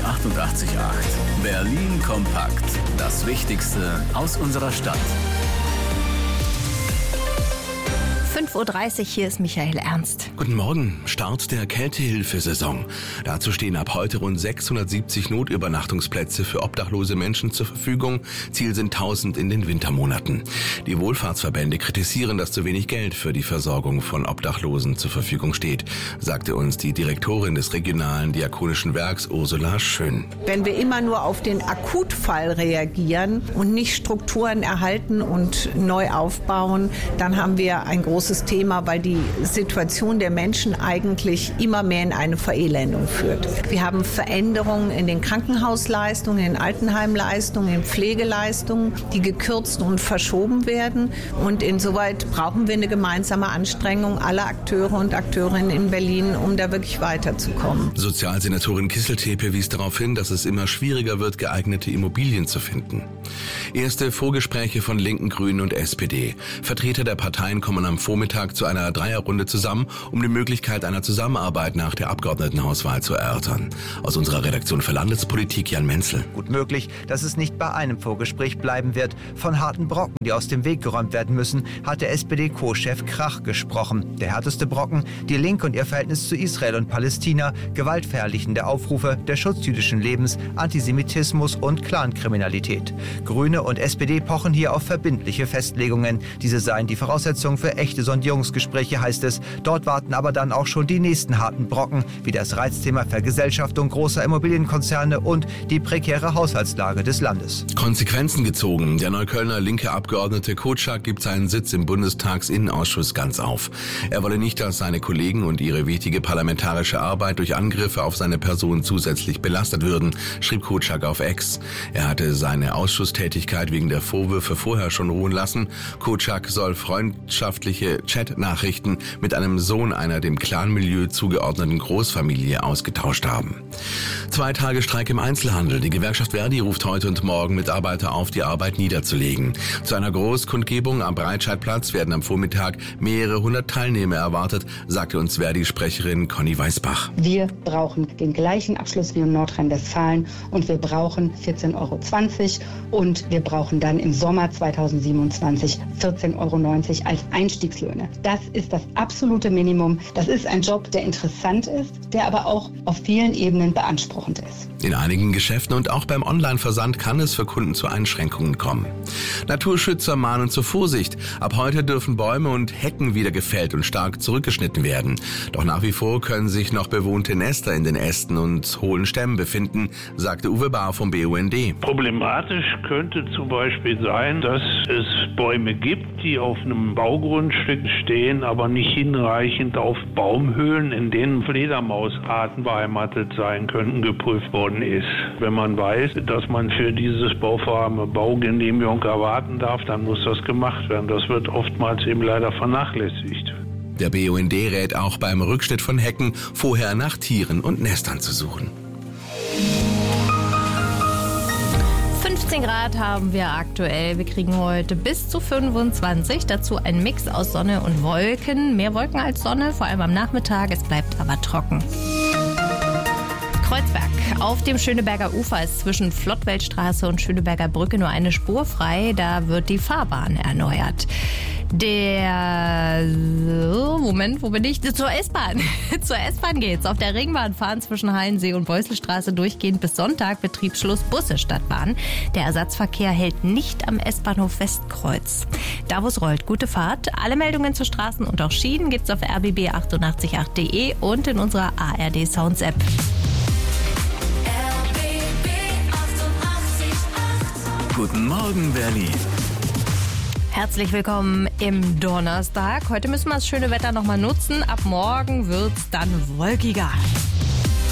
88,8. Berlin kompakt. Das Wichtigste aus unserer Stadt. 5:30 Uhr, hier ist Michael Ernst. Guten Morgen, Start der Kältehilfesaison. Dazu stehen ab heute rund 670 Notübernachtungsplätze für obdachlose Menschen zur Verfügung. Ziel sind 1000 in den Wintermonaten. Die Wohlfahrtsverbände kritisieren, dass zu wenig Geld für die Versorgung von Obdachlosen zur Verfügung steht, sagte uns die Direktorin des regionalen Diakonischen Werks, Ursula Schön. Wenn wir immer nur auf den Akutfall reagieren und nicht Strukturen erhalten und neu aufbauen, dann haben wir ein großes Thema, weil die Situation der Menschen eigentlich immer mehr in eine Verelendung führt. Wir haben Veränderungen in den Krankenhausleistungen, in Altenheimleistungen, in Pflegeleistungen, die gekürzt und verschoben werden. Und insoweit brauchen wir eine gemeinsame Anstrengung aller Akteure und Akteurinnen in Berlin, um da wirklich weiterzukommen. Sozialsenatorin Kisseltepe wies darauf hin, dass es immer schwieriger wird, geeignete Immobilien zu finden. Erste Vorgespräche von Linken, Grünen und SPD. Vertreter der Parteien kommen am Vormittag zu einer Dreierrunde zusammen, um die Möglichkeit einer Zusammenarbeit nach der Abgeordnetenhauswahl zu erörtern. Aus unserer Redaktion für Landespolitik Jan Menzel. Gut möglich, dass es nicht bei einem Vorgespräch bleiben wird. Von harten Brocken, die aus dem Weg geräumt werden müssen, hat der SPD-Co-Chef Krach gesprochen. Der härteste Brocken, die Linke und ihr Verhältnis zu Israel und Palästina, gewaltverherrlichende Aufrufe, der Schutz jüdischen Lebens, Antisemitismus und Clankriminalität. Grüne und SPD pochen hier auf verbindliche Festlegungen. Diese seien die Voraussetzung für echte Sondierungsgespräche, heißt es. Dort warten aber dann auch schon die nächsten harten Brocken, wie das Reizthema Vergesellschaftung großer Immobilienkonzerne und die prekäre Haushaltslage des Landes. Konsequenzen gezogen. Der Neuköllner linke Abgeordnete Kotschak gibt seinen Sitz im Bundestagsinnenausschuss ganz auf. Er wolle nicht, dass seine Kollegen und ihre wichtige parlamentarische Arbeit durch Angriffe auf seine Person zusätzlich belastet würden, schrieb Kotschak auf X. Er hatte seine Ausschusstätigkeit wegen der Vorwürfe vorher schon ruhen lassen. Kotschak soll freundschaftliche Chat-Nachrichten mit einem Sohn einer dem Clanmilieu zugeordneten Großfamilie ausgetauscht haben. 2 Tage Streik im Einzelhandel. Die Gewerkschaft Verdi ruft heute und morgen Mitarbeiter auf, die Arbeit niederzulegen. Zu einer Großkundgebung am Breitscheidplatz werden am Vormittag mehrere hundert Teilnehmer erwartet, sagte uns Verdi-Sprecherin Conny Weißbach. Wir brauchen den gleichen Abschluss wie in Nordrhein-Westfalen und wir brauchen 14,20 € und wir brauchen dann im Sommer 2027 14,90 € als Einstiegslöhne. Das ist das absolute Minimum. Das ist ein Job, der interessant ist, der aber auch auf vielen Ebenen beanspruchend ist. In einigen Geschäften und auch beim Online-Versand kann es für Kunden zu Einschränkungen kommen. Naturschützer mahnen zur Vorsicht. Ab heute dürfen Bäume und Hecken wieder gefällt und stark zurückgeschnitten werden. Doch nach wie vor können sich noch bewohnte Nester in den Ästen und hohlen Stämmen befinden, sagte Uwe Bahr vom BUND. Problematisch könnte zum Beispiel sein, dass es Bäume gibt, die auf einem Baugrundstück stehen, aber nicht hinreichend auf Baumhöhlen, in denen Fledermausarten beheimatet sein könnten, geprüft worden ist. Wenn man weiß, dass man für dieses Bauvorhaben eine Baugenehmigung erwarten darf, dann muss das gemacht werden. Das wird oftmals eben leider vernachlässigt. Der BUND rät auch beim Rückschnitt von Hecken, vorher nach Tieren und Nestern zu suchen. 15 Grad haben wir aktuell. Wir kriegen heute bis zu 25. Dazu ein Mix aus Sonne und Wolken. Mehr Wolken als Sonne, vor allem am Nachmittag. Es bleibt aber trocken. Kreuzberg. Auf dem Schöneberger Ufer ist zwischen Flottweltstraße und Schöneberger Brücke nur eine Spur frei. Da wird die Fahrbahn erneuert. Wo bin ich? Zur S-Bahn. Zur S-Bahn geht's. Auf der Ringbahn fahren zwischen Hallensee und Beuselstraße durchgehend bis Sonntag. Betriebsschluss Busse Stadtbahn. Der Ersatzverkehr hält nicht am S-Bahnhof Westkreuz. Da, wo es rollt, gute Fahrt. Alle Meldungen zu Straßen und auch Schienen gibt's auf rbb888.de und in unserer ARD Sounds App. Guten Morgen, Berlin. Herzlich willkommen im Donnerstag. Heute müssen wir das schöne Wetter nochmal nutzen. Ab morgen wird's dann wolkiger.